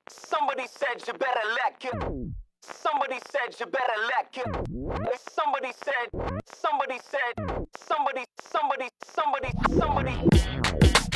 Somebody said you better let you. Somebody said you better let you. Somebody said, somebody said, somebody.